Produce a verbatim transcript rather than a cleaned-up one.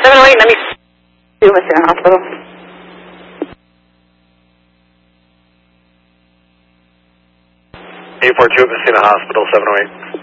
seven oh eight, let me see what's in the hospital. eight four two, Messina Hospital, seven oh eight.